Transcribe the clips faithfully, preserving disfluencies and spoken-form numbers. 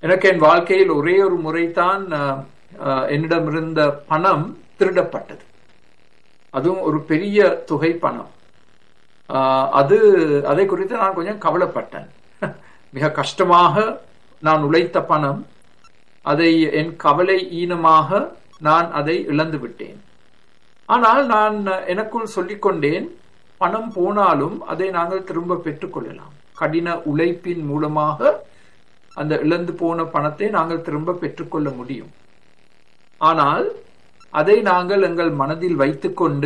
எனக்கு என் வாழ்க்கையில் ஒரே ஒரு முறைதான் என்னிடமிருந்த பணம் திருடப்பட்டது. அதுவும் ஒரு பெரிய தொகை பணம். அது அதை குறித்து நான் கொஞ்சம் கவலைப்பட்டேன். மிக கஷ்டமாக நான் உழைத்த பணம், அதை என் கவலை ஈனமாக நான் அதை இழந்து விட்டேன். ஆனால் நான் எனக்குள் சொல்லிக்கொண்டேன், பணம் போனாலும் அதை நாங்கள் திரும்ப பெற்றுக்கொள்ளலாம். கடின உழைப்பின் மூலமாக அந்த இழந்து போன பணத்தை நாங்கள் திரும்ப பெற்றுக்கொள்ள முடியும். ஆனால் அதை நாங்கள் எங்கள் மனதில் வைத்துக்கொண்டு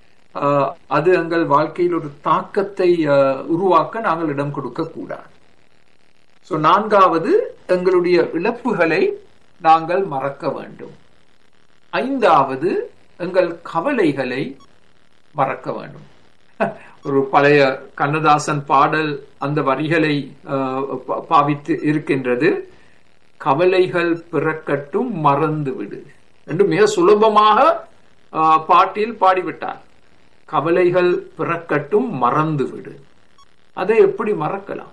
அது எங்கள் வாழ்க்கையில் ஒரு தாக்கத்தை உருவாக்க நாங்கள் இடம் கொடுக்க கூடாது. சோ நான்காவது, எங்களுடைய இழப்புகளை நாங்கள் மறக்க வேண்டும். ஐந்தாவது, எங்கள் கவலைகளை மறக்க வேண்டும். ஒரு பழைய கண்ணதாசன் பாடல் அந்த வரிகளை பாவித்து இருக்கின்றது. கவலைகள் பிறக்கட்டும் மறந்து விடு என்று மிக சுலபமாக பாட்டில் பாடிவிட்டார். கவலைகள் பிறக்கட்டும் மறந்து விடு. அதை எப்படி மறக்கலாம்?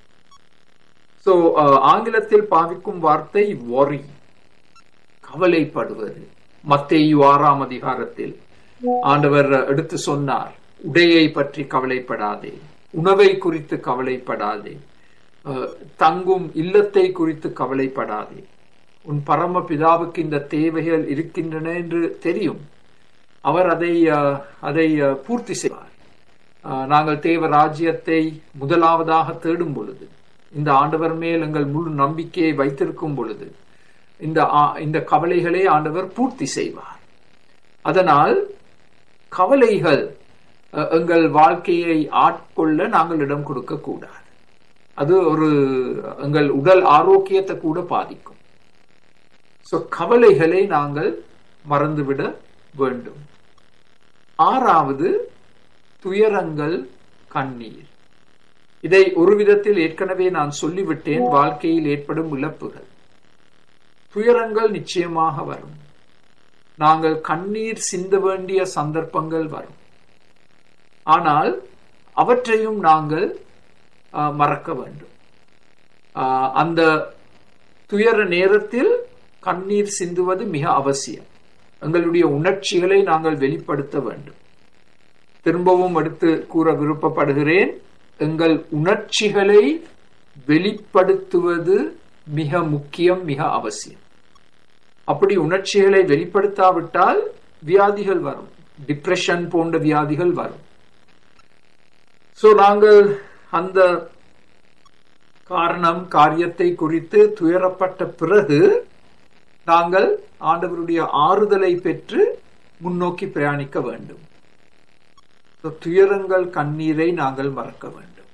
சோ ஆங்கிலத்தில் பாவிக்கும் வார்த்தை worry, கவலைப்படுவது. மத்தேயு ஆறாம் அதிகாரத்தில் ஆண்டவர் எடுத்து சொன்னார், உடையை பற்றி கவலைப்படாதே, உணவை குறித்து கவலைப்படாதே, தங்கும் இல்லத்தை குறித்து கவலைப்படாதே. உன் பரம பிதாவுக்கு இந்த தேவைகள் இருக்கின்றன என்று தெரியும். அவர் அதை அதை பூர்த்தி செய்வார். நாங்கள் தேவ ராஜ்யத்தை முதலாவதாக தேடும் பொழுது, இந்த ஆண்டவர் மேல் எங்கள் முழு நம்பிக்கையை வைத்திருக்கும் பொழுது, இந்த இந்த கவலைகளை ஆண்டவர் பூர்த்தி செய்வார். அதனால் கவலைகள் எங்கள் வாழ்க்கையை ஆட்கொள்ள நாங்கள் இடம் கொடுக்க கூடாது. அது ஒரு எங்கள் உடல் ஆரோக்கியத்தை கூட பாதிக்கும். சோ கவலைகளை நாங்கள் மறந்துவிட வேண்டும். ஆறாவது, துயரங்கள், கண்ணீர். இதை ஒரு விதத்தில் ஏற்கனவே நான் சொல்லிவிட்டேன். வாழ்க்கையில் ஏற்படும் இழப்புகள், துயரங்கள் நிச்சயமாக வரும். நாங்கள் கண்ணீர் சிந்த வேண்டிய சந்தர்ப்பங்கள் வரும். ஆனால் அவற்றையும் நாங்கள் மறக்க வேண்டும். அந்த துயர நேரத்தில் கண்ணீர் சிந்துவது மிக அவசியம். எங்களுடைய உணர்ச்சிகளை நாங்கள் வெளிப்படுத்த வேண்டும். திரும்பவும் எடுத்து கூற விருப்பப்படுகிறேன், எங்கள் உணர்ச்சிகளை வெளிப்படுத்துவது மிக முக்கியம், மிக அவசியம். அப்படி உணர்ச்சிகளை வெளிப்படுத்தாவிட்டால் வியாதிகள் வரும், டிப்ரெஷன் போன்ற வியாதிகள் வரும். சோ நாங்கள் அந்த காரணம் காரியத்தை குறித்து துயரப்பட்ட பிறகு நாங்கள் ஆண்டவருடைய ஆறுதலை பெற்று முன்னோக்கி பிரயாணிக்க வேண்டும். துயரங்கள், கண்ணீரை நாங்கள் மறக்க வேண்டும்.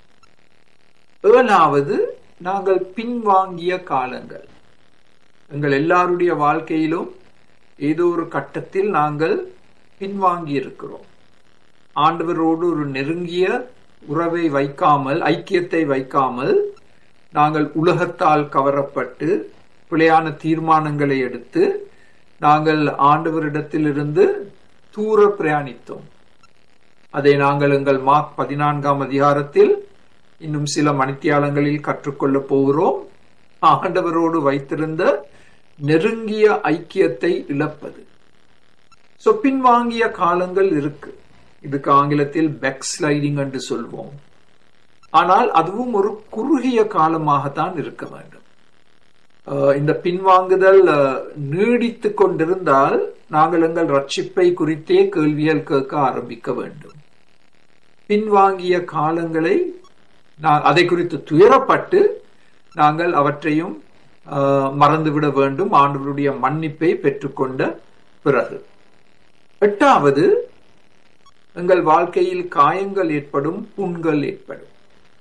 ஏழாவது, நாங்கள் பின்வாங்கிய காலங்கள். எங்கள் எல்லாருடைய வாழ்க்கையிலும் ஏதோ ஒரு கட்டத்தில் நாங்கள் பின்வாங்கி இருக்கிறோம். ஆண்டவரோடு ஒரு நெருங்கிய உறவை வைக்காமல், ஐக்கியத்தை வைக்காமல், நாங்கள் உலகத்தால் கவரப்பட்டு பிழையான தீர்மானங்களை எடுத்து நாங்கள் ஆண்டவரிடத்திலிருந்து தூர பிரயாணித்தோம். அதை நாங்கள் எங்கள் மார்க் பதினான்காம் அதிகாரத்தில் இன்னும் சில மணித்தியாலங்களில் கற்றுக்கொள்ள போகிறோம். ஆண்டவரோடு வைத்திருந்த நெருங்கிய ஐக்கியத்தை இழப்பது. சோ பின்வாங்கிய காலங்கள் இருக்கு. இதுக்கு ஆங்கிலத்தில் பேக் ஸ்லைடிங் என்று சொல்வோம். ஆனால் அதுவும் ஒரு குறுகிய காலமாகத்தான் இருக்க வேண்டும். இந்த பின்வாங்குதல் நீடித்து கொண்டிருந்தால் நாங்கள் எங்கள் ரட்சிப்பை குறித்தே கேள்விகள் கேட்க ஆரம்பிக்க வேண்டும். பின்வாங்கிய காலங்களை அதை குறித்து துயரப்பட்டு நாங்கள் அவற்றையும் மறந்துவிட வேண்டும், ஆண்டவருடைய மன்னிப்பை பெற்றுக்கொண்ட பிறகு. எட்டாவது, எங்கள் வாழ்க்கையில் காயங்கள் ஏற்படும், புண்கள் ஏற்படும்.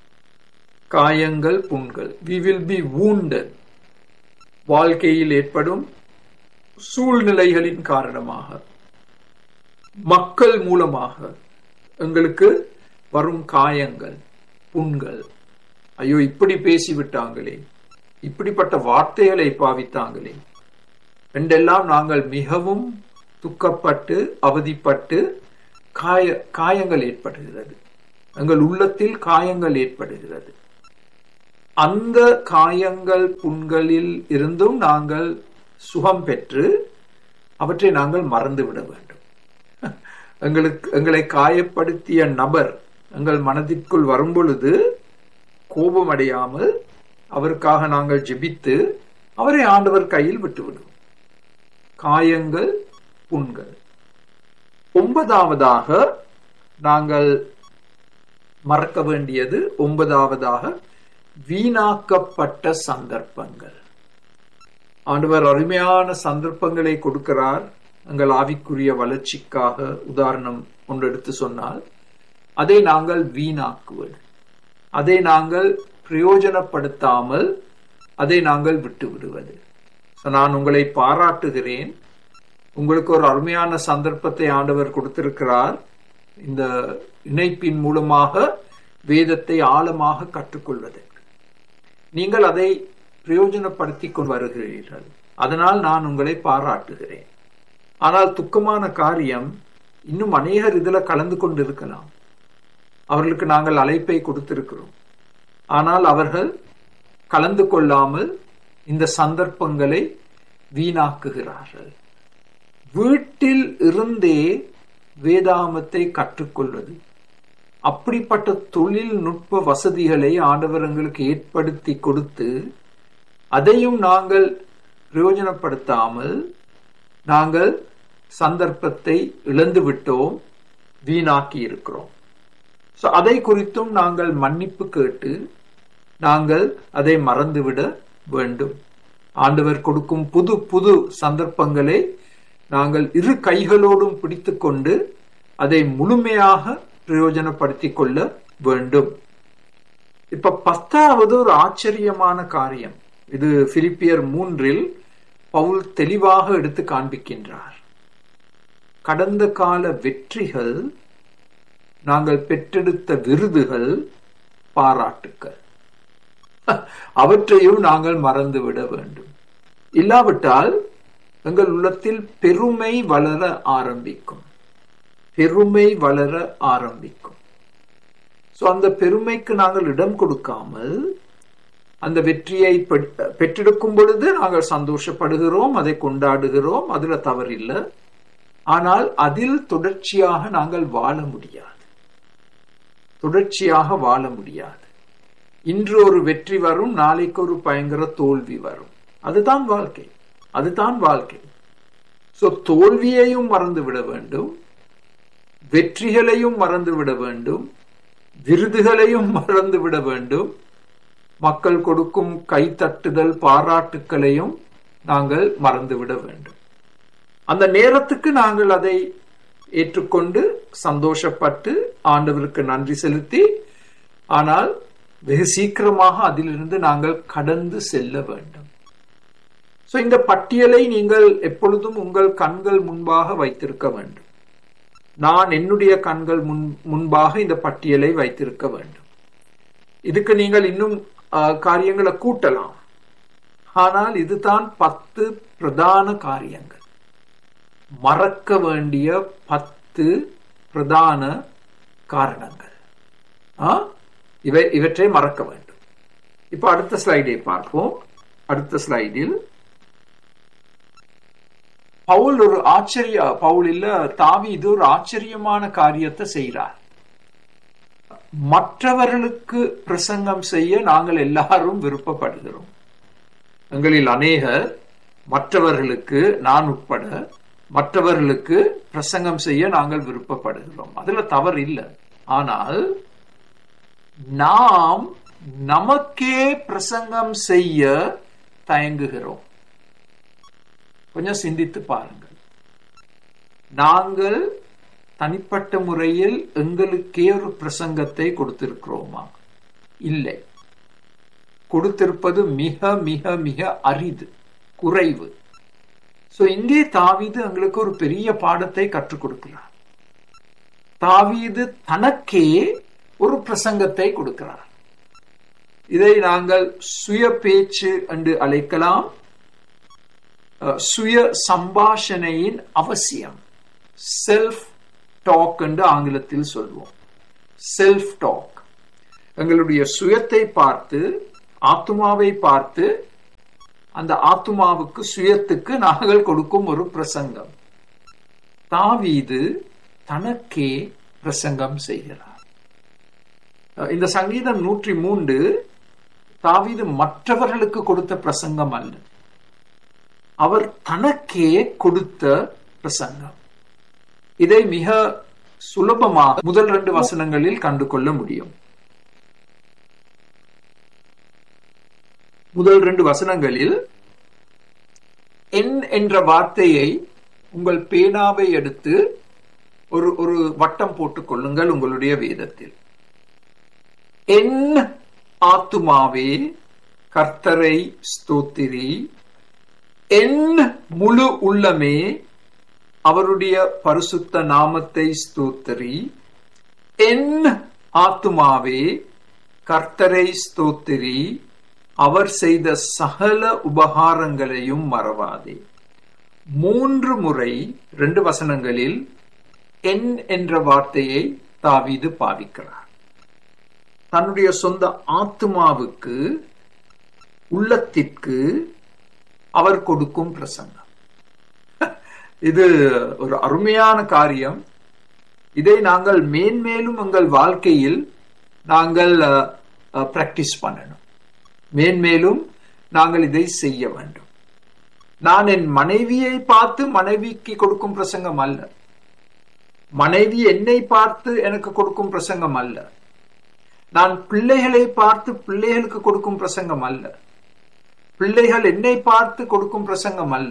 காயங்கள், புண்கள், we will be wounded. வாழ்க்கையில் ஏற்படும் சூழ்நிலைகளின் காரணமாக, மக்கள் மூலமாக எங்களுக்கு வரும் காயங்கள், புண்கள். ஐயோ, இப்படி பேசிவிட்டாங்களே, இப்படிப்பட்ட வார்த்தைகளை பாவித்தாங்களே என்றெல்லாம் நாங்கள் மிகவும் துக்கப்பட்டு அவதிப்பட்டு காய காயங்கள் ஏற்படுகிறது. எங்கள் உள்ளத்தில் காயங்கள் ஏற்படுகிறது. அந்த காயங்கள் புண்களில் இருந்தும் நாங்கள் சுகம் பெற்று அவற்றை நாங்கள் மறந்து விட வேண்டும். எங்களுக்கு எங்களை காயப்படுத்திய நபர் எங்கள் மனதிற்குள் வரும் பொழுது கோபமடையாமல் அவருக்காக நாங்கள் ஜெபித்து அவரை ஆண்டவர் கையில் விட்டுவிடுவோம். காயங்கள் புண்கள். ஒன்பதாவதாக நாங்கள் மறக்க வேண்டியது, ஒன்பதாவதாக வீணாக்கப்பட்ட சந்தர்ப்பங்கள். ஆண்டவர் அருமையான சந்தர்ப்பங்களை கொடுக்கிறார் எங்கள் ஆவிக்குரிய வளர்ச்சிக்காக. உதாரணம் ஒன்று எடுத்து சொன்னால், அதை நாங்கள் வீணாக்குவது, அதை நாங்கள் பிரயோஜனப்படுத்தாமல் அதை நாங்கள் விட்டு விடுவது. நான் உங்களை பாராட்டுகிறேன். உங்களுக்கு ஒரு அருமையான சந்தர்ப்பத்தை ஆண்டவர் கொடுத்திருக்கிறார். இந்த இணைப்பின் மூலமாக வேதத்தை ஆழமாக கற்றுக்கொள்வதற்கு நீங்கள் அதை பிரயோஜனப்படுத்திக் கொண்டு வருகிறீர்கள். அதனால் நான் உங்களை பாராட்டுகிறேன். ஆனால் துக்கமான காரியம், இன்னும் அநேகர் இதுல கலந்து கொண்டிருக்கலாம். அவர்களுக்கு நாங்கள் அழைப்பை கொடுத்திருக்கிறோம். ஆனால் அவர்கள் கலந்து கொள்ளாமல் இந்த சந்தர்ப்பங்களை வீணாக்குகிறார்கள். வீட்டில் இருந்தே வேதாகமத்தை கற்றுக்கொள்வது, அப்படிப்பட்ட தொழில்நுட்ப வசதிகளை ஆண்டவர் எங்களுக்கு ஏற்படுத்தி கொடுத்து அதையும் நாங்கள் பிரயோஜனப்படுத்தாமல் நாங்கள் சந்தர்ப்பத்தை இழந்து விட்டோம், வீணாக்கி இருக்கிறோம். அதை குறித்தும் நாங்கள் மன்னிப்பு கேட்டு நாங்கள் அதை மறந்துவிட வேண்டும். ஆண்டவர் கொடுக்கும் புது புது சந்தர்ப்பங்களை நாங்கள் இரு கைகளோடும் பிடித்து கொண்டு அதை முழுமையாக பிரயோஜனப்படுத்திக் கொள்ள வேண்டும். இப்ப பத்தாவது ஒரு ஆச்சரியமான காரியம், இது பிலிப்பியர் மூன்றில் பவுல் தெளிவாக எடுத்து காண்பிக்கின்றார். கடந்த கால வெற்றிகள், நாங்கள் பெற்றெடுத்த விருதுகள், பாராட்டுக்கள், அவற்றையும் நாங்கள் மறந்துவிட வேண்டும். இல்லாவிட்டால் எங்கள் உள்ளத்தில் பெருமை வளர ஆரம்பிக்கும், பெருமை வளர ஆரம்பிக்கும். சோ அந்த பெருமைக்கு நாங்கள் இடம் கொடுக்காமல் அந்த வெற்றியை பெற்றெடுக்கும் பொழுது நாங்கள் சந்தோஷப்படுகிறோம், அதை கொண்டாடுகிறோம், அதுல தவறில்லை. ஆனால் அதில் தொடர்ச்சியாக நாங்கள் வாழ முடியாது, தொடர்ச்சியாக வாழ முடியாது. இன்று ஒரு வெற்றி வரும், நாளைக்கு ஒரு பயங்கர தோல்வி வரும். அதுதான் வாழ்க்கை, அதுதான் வாழ்க்கை. சோ தோல்வியையும் மறந்து விட வேண்டும், வெற்றிகளையும் மறந்து விட வேண்டும், விருதுகளையும் மறந்து விட வேண்டும், மக்கள் கொடுக்கும் கைத்தட்டுதல் பாராட்டுக்களையும் நாங்கள் மறந்துவிட வேண்டும். அந்த நேரத்துக்கு நாங்கள் அதை ஏற்றுக்கொண்டு சந்தோஷப்பட்டு ஆண்டவருக்கு நன்றி செலுத்தி, ஆனால் வெகு சீக்கிரமாக அதிலிருந்து நாங்கள் கடந்து செல்ல வேண்டும். சோ இந்த பட்டியலை நீங்கள் எப்பொழுதும் உங்கள் கண்கள் முன்பாக வைத்திருக்க வேண்டும். நான் என்னுடைய கண்கள் முன் முன்பாக இந்த பட்டியலை வைத்திருக்க வேண்டும். இதுக்கு நீங்கள் இன்னும் காரியங்களை கூட்டலாம். ஆனால் இதுதான் பத்து பிரதான காரியங்கள், மறக்க வேண்டிய பத்து பிரதான காரணங்கள். இவை இவற்றை மறக்க வேண்டும். இப்ப அடுத்த ஸ்லைடை பார்ப்போம். அடுத்த ஸ்லைடில் பவுல் ஒரு ஆச்சரிய பவுல் இல்ல தாவீது ஒரு ஆச்சரியமான காரியத்தை செய்கிறார். மற்றவர்களுக்கு பிரசங்கம் செய்ய நாங்கள் எல்லாரும் விருப்பப்படுகிறோம். எங்களில் அநேகர் மற்றவர்களுக்கு, நான் உட்பட மற்றவர்களுக்கு பிரசங்கம் செய்ய நாங்கள் விருப்பப்படுகிறோம். அதுல தவறு இல்லை. ஆனால் நாம் நமக்கே பிரசங்கம் செய்ய தயங்குகிறோம். கொஞ்சம் சிந்தித்து பாருங்கள். நாங்கள் தனிப்பட்ட முறையில் எங்களுக்கே ஒரு பிரசங்கத்தை கொடுத்திருக்கிறோமா? இல்லை. கொடுத்திருப்பது மிக மிக மிக அரிது, குறைவு. சோ இங்கே தாவீது எங்களுக்கு ஒரு பெரிய பாடத்தை கற்றுக் கொடுக்கிறார். தாவீது தனக்கே ஒரு பிரசங்கத்தை கொடுக்கிறார். இதை நாங்கள் சுய பேச்சு என்று அழைக்கலாம், சுய சம்பாஷணையின் அவசியம், செல்ஃப் டாக் என்று ஆங்கிலத்தில் சொல்வோம். Self talk. எங்களுடைய சுயத்தை பார்த்து ஆத்துமாவை பார்த்து அந்த ஆத்துமாவுக்கு சுயத்துக்கு நாங்கள் கொடுக்கும் ஒரு பிரசங்கம். தாவீது தனக்கே பிரசங்கம் செய்கிறார். இந்த சங்கீதம் நூற்றி மூன்று தாவீது மற்றவர்களுக்கு கொடுத்த பிரசங்கம் அல்ல, அவர் தனக்கே கொடுத்த பிரசங்கம். இதை மிக சுலபமாக முதல் ரெண்டு வசனங்களில் கண்டு கொள்ள முடியும். முதல் ரெண்டு வசனங்களில் என் என்ற வார்த்தையை உங்கள் பேனாவை எடுத்து ஒரு ஒரு வட்டம் போட்டுக் கொள்ளுங்கள் உங்களுடைய வேதத்தில். என் ஆத்துமாவே கர்த்தரை ஸ்தோத்திரி, என் முழு உள்ளமே அவருடைய பரிசுத்த நாமத்தை ஸ்தோத்திரி. என் ஆத்துமாவே கர்த்தரை ஸ்தோத்திரி, அவர் செய்த சகல உபகாரங்களையும் மறவாதே. மூன்று முறை ரெண்டு வசனங்களில் என் என்ற வார்த்தையை தாவீது பாவிக்கிறார். தன்னுடைய சொந்த ஆத்துமாவுக்கு, உள்ளத்திற்கு அவர் கொடுக்கும் பிரசங்கம். இது ஒரு அருமையான காரியம். இதை நாங்கள் மேன்மேலும் எங்கள் வாழ்க்கையில் நாங்கள் பிராக்டிஸ் பண்ணணும். மேன்மேலும் நாங்கள் இதை செய்ய வேண்டும். நான் என் மனைவியை பார்த்து மனைவிக்கு கொடுக்கும் பிரசங்கம் அல்ல, மனைவி என்னை பார்த்து எனக்கு கொடுக்கும் பிரசங்கம் அல்ல, நான் பிள்ளைகளை பார்த்து பிள்ளைகளுக்கு கொடுக்கும் பிரசங்கம் அல்ல, பிள்ளைகள் என்னை பார்த்து கொடுக்கும் பிரசங்கம் அல்ல.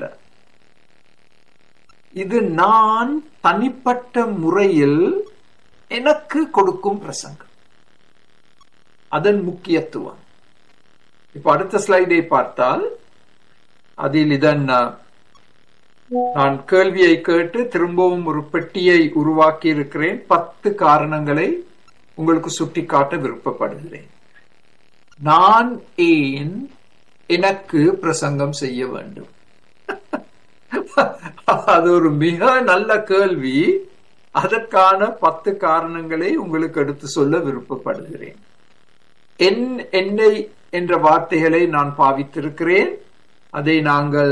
இது நான் தனிப்பட்ட முறையில் எனக்கு கொடுக்கும் பிரசங்கம். அதன் முக்கியத்துவம். இப்ப அடுத்த ஸ்லைடை பார்த்தால் அதில் இதன் நான் கேள்வியை கேட்டு திரும்பவும் ஒரு பெட்டியை உருவாக்கி இருக்கிறேன். பத்து காரணங்களை உங்களுக்கு சுட்டிக்காட்ட விருப்பப்படுகிறேன். நான் ஏன் எனக்கு பிரசங்கம் செய்ய வேண்டும்? அது ஒரு மிக நல்ல கேள்வி. அதற்கான பத்து காரணங்களை உங்களுக்கு எடுத்து சொல்ல விருப்பப்படுகிறேன். என் என்னை என்ற வார்த்தைகளை நான் பாவித்திருக்கிறேன். அதை நாங்கள்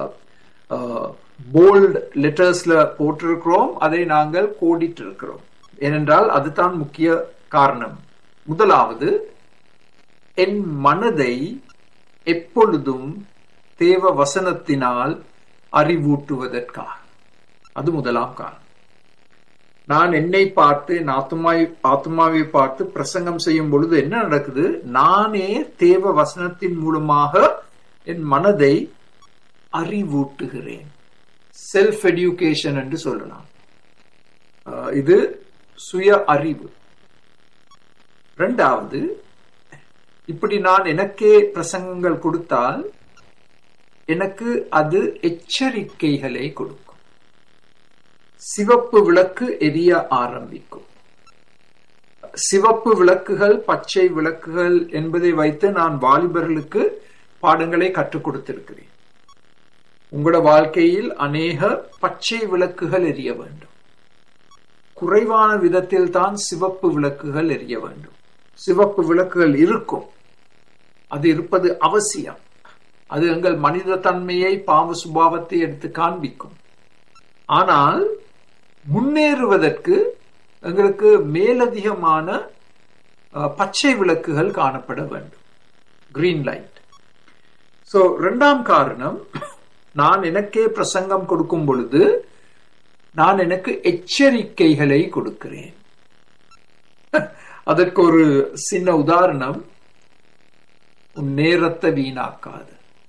போல்ட் லெட்டர்ஸ்ல போட்டிருக்கிறோம், அதை நாங்கள் கோடிட்டு இருக்கிறோம். ஏனென்றால் அதுதான் முக்கிய காரணம். முதலாவது, என் மனதை எப்பொழுதும் தேவ வசனத்தினால் அறிவூட்டுவதற்காக. அது முதலாம் காரணம். நான் என்னை பார்த்து என் ஆத்மாவை ஆத்மாவை பார்த்து பிரசங்கம் செய்யும் பொழுது என்ன நடக்குது? நானே தேவ வசனத்தின் மூலமாக என் மனதை அறிவூட்டுகிறேன். செல்ஃப் எடியூகேஷன் என்று சொல்லலாம். இது சுய அறிவு. இரண்டாவது, இப்படி நான் எனக்கே பிரசங்கங்கள் கொடுத்தால் எனக்கு அது எச்சரிக்கைகளை கொடுக்கும். சிவப்பு விளக்கு எரிய ஆரம்பிக்கும். சிவப்பு விளக்குகள், பச்சை விளக்குகள் என்பதை வைத்து நான் வாலிபர்களுக்கு பாடங்களை கற்றுக் கொடுத்திருக்கிறேன். உங்களோட வாழ்க்கையில் அநேக பச்சை விளக்குகள் எரிய வேண்டும். குறைவான விதத்தில் தான் சிவப்பு விளக்குகள் எரிய வேண்டும். சிவப்பு விளக்குகள் இருக்கும், அது இருப்பது அவசியம். அது எங்கள் மனித தன்மையை, பாவ சுபாவத்தை எடுத்து காண்பிக்கும். ஆனால் முன்னேறுவதற்கு எங்களுக்கு மேலதிகமான பச்சை விளக்குகள் காணப்பட வேண்டும், கிரீன் லைட். சோ இரண்டாம் காரணம், நான் எனக்கே பிரசங்கம் கொடுக்கும் பொழுது நான் எனக்கு எச்சரிக்கைகளை கொடுக்கிறேன். அதற்கு ஒரு சின்ன உதாரணம், உன் நேரத்தை வீணாக்காது.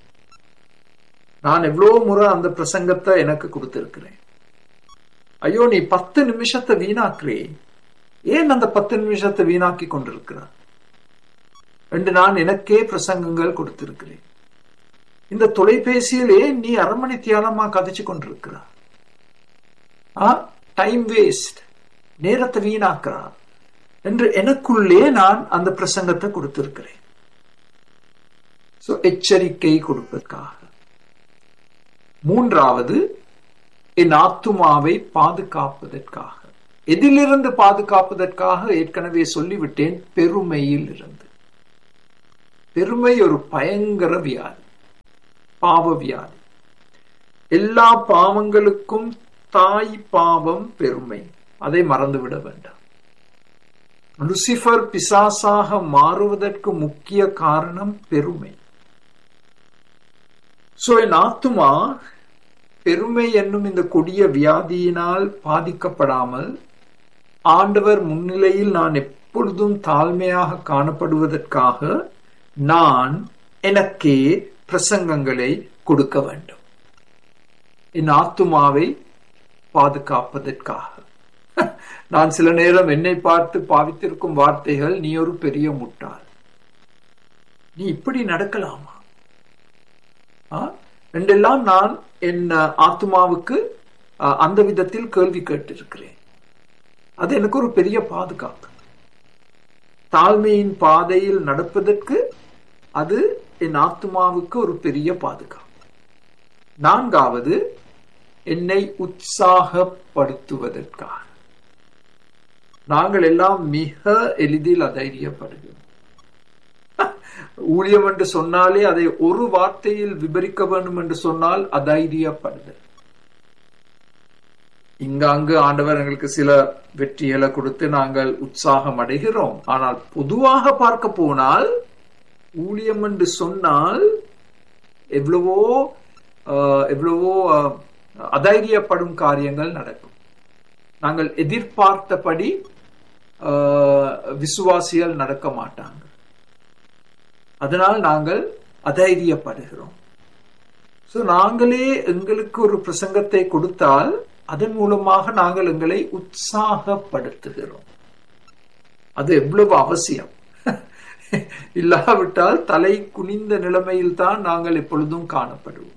நான் எவ்வளவு முறை அந்த பிரசங்கத்தை எனக்கு கொடுத்திருக்கிறேன். ஐயோ, நீ பத்து நிமிஷத்தை வீணாக்குறே, ஏன் அந்த பத்து நிமிஷத்தை வீணாக்கி கொண்டிருக்கிறார் என்று நான் எனக்கே பிரசங்கங்கள் கொடுத்திருக்கிறேன். இந்த தொலைபேசியிலே நீ அரை மணி தியானமா கதைச்சு கொண்டிருக்கிறார், டைம் வேஸ்ட், நேரத்தை வீணாக்குறார் என்று எனக்குள்ளே நான் அந்த பிரசங்கத்தை கொடுத்திருக்கிறேன். சோ எச்சரிக்கை கொடுப்பதற்காக. மூன்றாவது, என் ஆத்துமாவை பாதுகாப்பதற்காக. எதிலிருந்து பாதுகாப்பதற்காக? ஏற்கனவே சொல்லிவிட்டேன், பெருமையில் இருந்து. பெருமை ஒரு பயங்கர வியாதி, பாவ வியாதி. எல்லா பாவங்களுக்கும் தாய் பாவம் பெருமை. அதை மறந்துவிட வேண்டாம். லூசிபர் பிசாசாக மாறுவதற்கு முக்கிய காரணம் பெருமை. சோ என் ஆத்துமா பெருமை என்னும் இந்த கொடிய வியாதியினால் பாதிக்கப்படாமல் ஆண்டவர் முன்னிலையில் நான் எப்பொழுதும் தாழ்மையாக காணப்படுவதற்காக நான் எனக்கே பிரசங்கங்களை கொடுக்க வேண்டும், என் ஆத்துமாவை பாதுகாப்பதற்காக. நான் சில நேரம் என்னை பார்த்து பாவித்திருக்கும் வார்த்தைகள், நீ ஒரு பெரிய முட்டாள், நீ இப்படி நடக்கலாமா என்றெல்லாம் நான் என் ஆத்துமாவுக்கு அந்த விதத்தில் கேள்வி கேட்டிருக்கிறேன். அது எனக்கு ஒரு பெரிய பாதுகாப்பு. தாழ்மையின் பாதையில் நடப்பதற்கு அது என் ஆத்துமாவுக்கு ஒரு பெரிய பாதுகாப்பு. நான்காவது, என்னை உற்சாகப்படுத்துவதற்காக. நாங்கள் எல்லாம் மிக எளிதில் அதைரியப்படுகிறோம். ஊழியம் என்று சொன்னாலே அதை ஒரு வார்த்தையில் விவரிக்க வேண்டும் என்று சொன்னால் அதைரியப்படுதல். இங்க அங்கு ஆண்டவர் எங்களுக்கு சில வெற்றிகளை கொடுத்து நாங்கள் உற்சாகம் அடைகிறோம். ஆனால் பொதுவாக பார்க்க போனால் ஊழியம் என்று சொன்னால் எவ்வளவோ எவ்வளவோ அதைரியப்படும் காரியங்கள் நடக்கும். நாங்கள் எதிர்பார்த்தபடி விசுவாசிகள் நடக்க மாட்டாங்க. அதனால் நாங்கள் அதைரியப்படுகிறோம். சோ நாங்களே எங்களுக்கு ஒரு பிரசங்கத்தை கொடுத்தால் அதன் மூலமாக நாங்கள் எங்களை உற்சாகப்படுத்துகிறோம். அது எவ்வளவு அவசியம். இல்லாவிட்டால் தலை குனிந்த நிலைமையில் தான் நாங்கள் எப்பொழுதும் காணப்படுவோம்.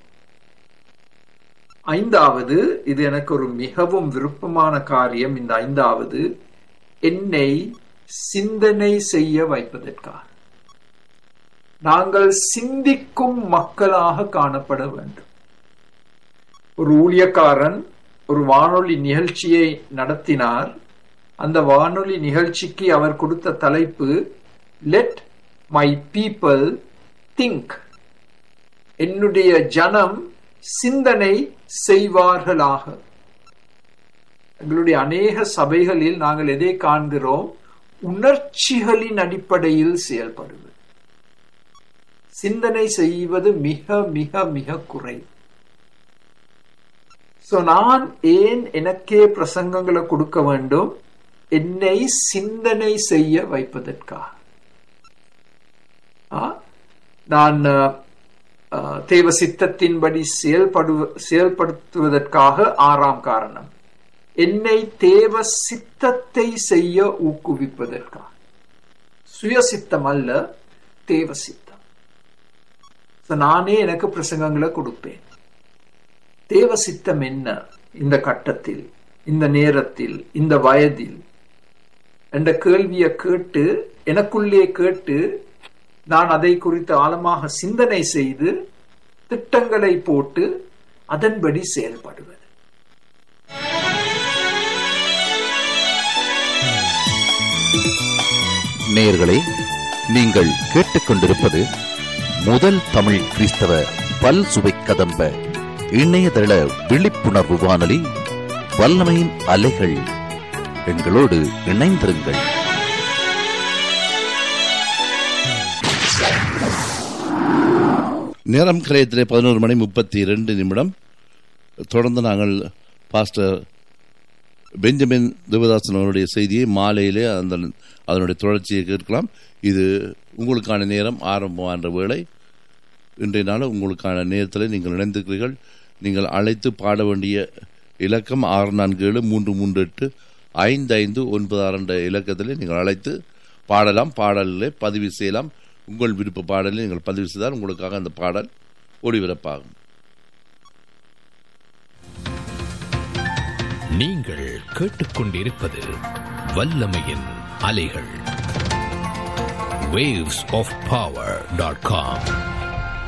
ஐந்தாவது, இது எனக்கு ஒரு மிகவும் விருப்பமான காரியம். இந்த ஐந்தாவது, என்னை சிந்தனை செய்ய வைப்பதற்காக. நாங்கள் சிந்திக்கும் மக்களாக காணப்பட வேண்டும். ஒரு ஊழியக்காரன் ஒரு வானொலி நிகழ்ச்சியை நடத்தினார். அந்த வானொலி நிகழ்ச்சிக்கு அவர் கொடுத்த தலைப்பு, லெட் மை பீப்பிள் திங்க். என்னுடைய ஜனம் சிந்தனை செய்வார்களாக. எங்களுடைய அநேக சபைகளில் நாங்கள் எதை காண்கிறோம்? உணர்ச்சிகளின் அடிப்படையில் செயல்படுவது. சிந்தனை செய்வது மிக மிக மிக குறைவு. சோ நான் ஏன் எனக்கே பிரசங்கங்களை கொடுக்க வேண்டும்? என்னை சிந்தனை செய்ய வைப்பதற்காக. நான் தேவ சித்தத்தின்படி செயல்படு செயல்படுத்துவதற்காக. ஆறாம் காரணம், என்னை தேவ சித்தத்தை செய்ய ஊக்குவிப்பதற்காக. சுயசித்தம் அல்ல, தேவ சித்தம். நானே எனக்கு பிரசங்கங்களை கொடுப்பேன். தேவ சித்தம் என்ன இந்த கட்டத்தில், இந்த நேரத்தில், இந்த வயதில் என்ற கேள்வியை கேட்டு எனக்குள்ளே கேட்டு நான் அதை குறித்து ஆழமாக சிந்தனை செய்து திட்டங்களை போட்டு அதன்படி செயல்படுவது. நேயர்களே, நீங்கள் கேட்டுக்கொண்டிருப்பது முதல் தமிழ் கிறிஸ்தவ பல் சுவை கதம்ப இணையதள விழிப்புணர்வு வானொலி, வல்லமையின் அலைகள். எங்களோடு இணைந்திருங்கள். நேரம் கரையத்திலே பதினோரு மணி முப்பத்தி இரண்டு நிமிடம். தொடர்ந்து நாங்கள் பாஸ்டர் பெஞ்சமின் தேவதாசன் அவருடைய செய்தியை மாலையிலே அந்த அதனுடைய தொடர்ச்சியை கேட்கலாம். இது உங்களுக்கான நேரம் ஆரம்பமான வேளை. இன்றைய நாள் உங்களுக்கான நேரத்தில் நீங்கள் இணைந்திருக்கிறீர்கள். நீங்கள் அழைத்து பாட வேண்டிய இலக்கம் ஆறு நான்கு ஏழு மூன்று மூன்று எட்டு ஐந்து ஐந்து ஒன்பது ஆறு என்ற இலக்கத்தில் நீங்கள் அழைத்து பாடலாம். பாடலில் பதிவு செய்யலாம். உங்கள் விருப்ப பாடலில் நீங்கள் பதிவு செய்தால் உங்களுக்காக அந்த பாடல் ஒளிபரப்பாகும். நீங்கள் கேட்டுக்கொண்டிருப்பது வல்லமையின் அலைகள். waves of power dot com